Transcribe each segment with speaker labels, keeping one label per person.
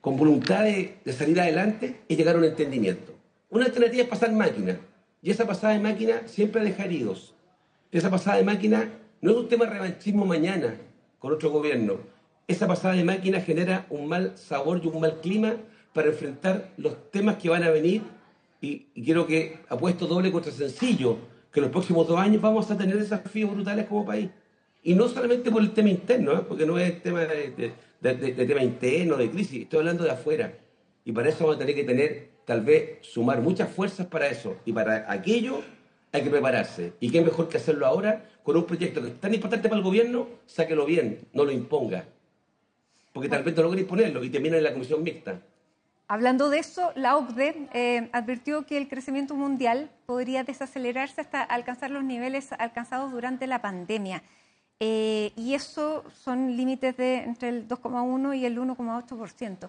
Speaker 1: con voluntad de salir adelante y llegar a un entendimiento. Una alternativa es pasar máquina, y esa pasada de máquina siempre deja heridos. Esa pasada de máquina no es un tema de revanchismo mañana con otro gobierno. Esa pasada de máquina genera un mal sabor y un mal clima para enfrentar los temas que van a venir y quiero que apuesto doble contra sencillo, que en los próximos 2 años vamos a tener desafíos brutales como país. Y no solamente por el tema interno, ¿eh? Porque no es el tema de tema interno, de crisis, estoy hablando de afuera. Y para eso vamos a tener que tal vez, sumar muchas fuerzas para eso. Y para aquello hay que prepararse. ¿Y qué mejor que hacerlo ahora con un proyecto que es tan importante para el gobierno? Sáquelo bien, no lo imponga. Porque tal vez no logre imponerlo y termina en la comisión mixta.
Speaker 2: Hablando de eso, la OCDE advirtió que el crecimiento mundial podría desacelerarse hasta alcanzar los niveles alcanzados durante la pandemia. Y eso son límites de entre el 2,1 y el 1,8%.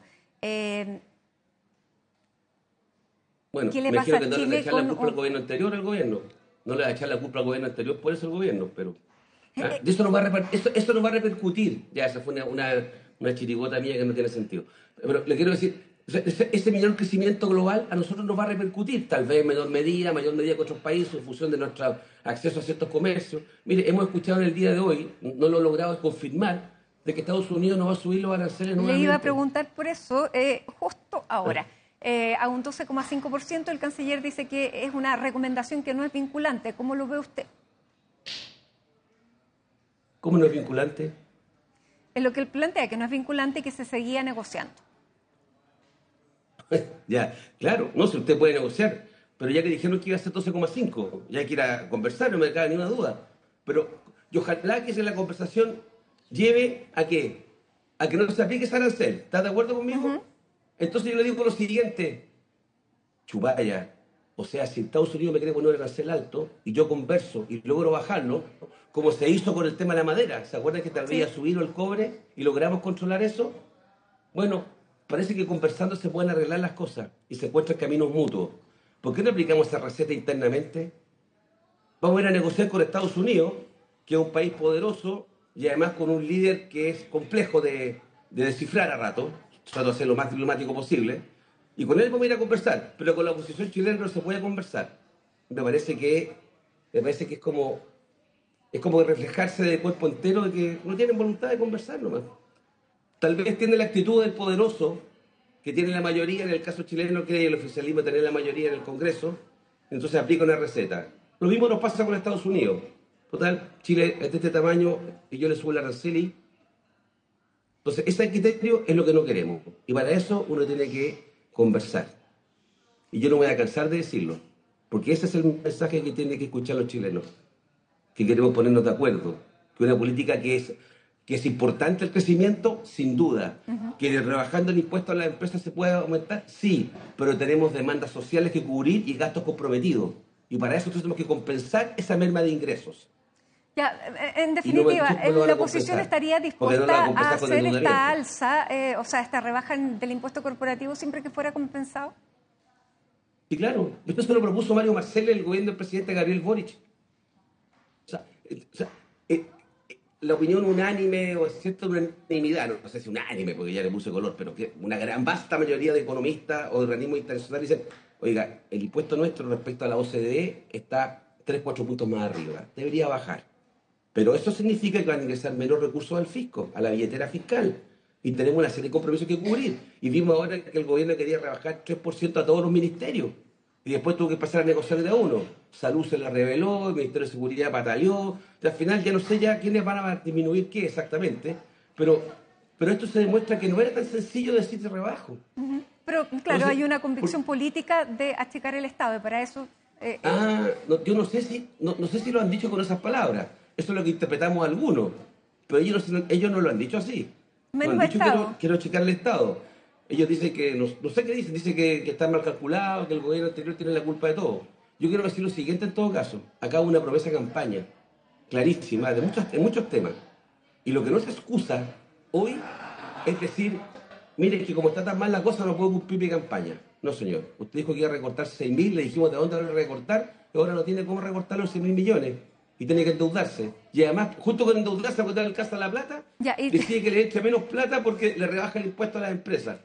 Speaker 1: Bueno,
Speaker 2: ¿Qué le
Speaker 1: me
Speaker 2: pasa
Speaker 1: imagino que
Speaker 2: a
Speaker 1: no le
Speaker 2: Chile
Speaker 1: echar la culpa al gobierno anterior al gobierno. No le va a echar la culpa al gobierno anterior, por eso el gobierno, pero... De eso, eso nos va a repercutir. Ya, esa fue una chirigota mía que no tiene sentido. Pero le quiero decir, o sea, ese menor crecimiento global a nosotros nos va a repercutir, tal vez en mayor medida que otros países, en función de nuestro acceso a ciertos comercios. Mire, hemos escuchado en el día de hoy, no lo he logrado confirmar, de que Estados Unidos no va a subir los aranceles nuevamente.
Speaker 2: Le iba a preguntar por eso, justo ahora. A un 12,5%, el canciller dice que es una recomendación que no es vinculante. ¿Cómo lo ve usted?
Speaker 1: ¿Cómo no es vinculante?
Speaker 2: Es lo que él plantea, que no es vinculante y que se seguía negociando.
Speaker 1: Ya, claro, no sé, usted puede negociar, pero ya que dijeron que iba a ser 12,5, ya que ir a conversar, no me cabe ninguna duda. Pero y ojalá que la conversación lleve a qué? A que no se aplique ese arancel. ¿Estás de acuerdo conmigo? Entonces yo le digo lo siguiente, chupalla, o sea, si Estados Unidos me quiere poner el arancel alto y yo converso y logro bajarlo, como se hizo con el tema de la madera, ¿se acuerdan que tal vez iba a subir el cobre y logramos controlar eso? Bueno, parece que conversando se pueden arreglar las cosas y se encuentran caminos mutuos. ¿Por qué no aplicamos esa receta internamente? Vamos a ir a negociar con Estados Unidos, que es un país poderoso y además con un líder que es complejo de descifrar a rato. Trato de ser lo más diplomático posible, y con él vamos a ir a conversar, pero con la oposición chilena no se puede conversar. Me parece que es como reflejarse de cuerpo entero de que no tienen voluntad de conversar nomás. Tal vez tiene la actitud del poderoso, que tiene la mayoría, en el caso chileno, que el oficialismo tiene la mayoría en el Congreso, entonces aplica una receta. Lo mismo nos pasa con Estados Unidos. Total, Chile es de este tamaño y yo le subo el arancel. Entonces, ese criterio es lo que no queremos. Y para eso uno tiene que conversar. Y yo no me voy a cansar de decirlo. Porque ese es el mensaje que tienen que escuchar los chilenos. Que queremos ponernos de acuerdo. Que una política que es importante el crecimiento, sin duda. Que rebajando el impuesto a las empresas se puede aumentar, sí. Pero tenemos demandas sociales que cubrir y gastos comprometidos. Y para eso tenemos que compensar esa merma de ingresos.
Speaker 2: Ya, en definitiva, la oposición estaría dispuesta a hacer esta alza, o sea, esta rebaja del impuesto corporativo siempre que fuera compensado.
Speaker 1: Sí, claro. Esto se lo propuso Mario Marcel en el gobierno del presidente Gabriel Boric. La opinión unánime, o cierta unanimidad, no sé si unánime, porque ya le puse color, pero que una gran vasta mayoría de economistas o de organismos internacionales dicen, oiga, el impuesto nuestro respecto a la OCDE está 3-4 puntos más arriba, debería bajar. Pero eso significa que van a ingresar menos recursos al fisco, a la billetera fiscal. Y tenemos una serie de compromisos que cubrir. Y vimos ahora que el gobierno quería rebajar 3% a todos los ministerios. Y después tuvo que pasar a negociar de a uno. Salud se la reveló, el Ministerio de Seguridad pataleó. Y al final ya no sé ya quiénes van a disminuir qué exactamente. Pero esto se demuestra que no era tan sencillo decir de rebajo.
Speaker 2: Pero claro, entonces, hay una convicción política de achicar el Estado. Y para eso...
Speaker 1: no, yo no sé si lo han dicho con esas palabras. Eso es lo que interpretamos algunos, pero ellos no lo han dicho así.
Speaker 2: Menos
Speaker 1: no han dicho
Speaker 2: Estado.
Speaker 1: Quiero checar el Estado. Ellos dicen que, no sé qué dicen que está mal calculado, que el gobierno anterior tiene la culpa de todo. Yo quiero decir lo siguiente en todo caso. Acá hubo una promesa de campaña, clarísima, en muchos temas. Y lo que no se excusa hoy es decir, mire, que como está tan mal la cosa no puedo cumplir mi campaña. No, señor. Usted dijo que iba a recortar 6.000, le dijimos de dónde van a recortar, y ahora no tiene cómo recortar los 6.000 millones. Y tiene que endeudarse. Y además, junto con endeudarse a botar el Casa de la Plata, decide que le eche menos plata porque le rebaja el impuesto a las empresas.